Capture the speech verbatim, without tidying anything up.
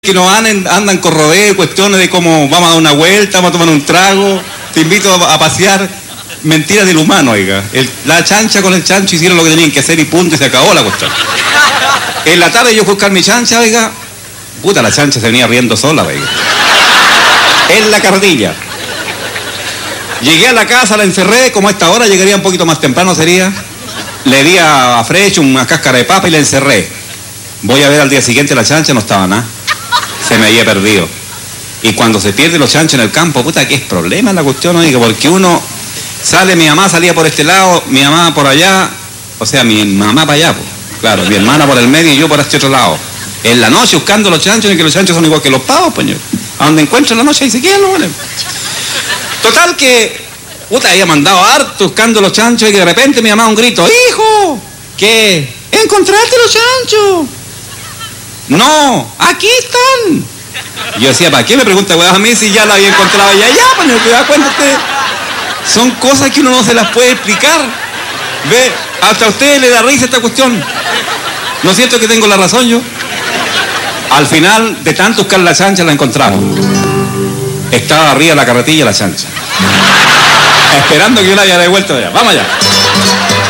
que no andan, andan con rodeo, cuestiones de cómo vamos a dar una vuelta, vamos a tomar un trago, te invito a, a pasear. Mentiras del humano, oiga. El, la chancha con el chancho hicieron lo que tenían que hacer y punto, y se acabó la cuestión. En la tarde yo fui a buscar mi chancha, oiga. Puta, la chancha se venía riendo sola, oiga. En la carretilla. Llegué a la casa, la encerré, como a esta hora llegaría un poquito más temprano sería. Le di a, a Fresh una cáscara de papa y la encerré. Voy a ver al día siguiente la chancha, no estaba nada. Se me había perdido. Y cuando se pierden los chanchos en el campo, puta, ¿qué es problema la cuestión, oiga? Porque uno sale, mi mamá salía por este lado, mi mamá por allá, o sea, mi mamá para allá, pues. Claro, mi hermana por el medio y yo por este otro lado. En la noche buscando los chanchos, y que los chanchos son igual que los pavos, pues. A donde encuentran la noche, ahí se quedan, ¿no? Vale. Total que, puta, había mandado harto buscando los chanchos y que de repente mi mamá un grito, ¡hijo! ¿Qué? ¿Encontraste los chanchos? No, aquí están. Yo decía, ¿para qué me pregunta, weón, a mí si ya la había encontrado allá? Ya, pues, ¿te das cuenta usted? Son cosas que uno no se las puede explicar. Ve, hasta a ustedes le da risa esta cuestión. ¿No es cierto que tengo la razón yo? Al final, de tanto buscar la chancha, la encontraron. Estaba arriba de la carretilla la chancha. Esperando que yo la haya devuelto de allá. Vamos allá.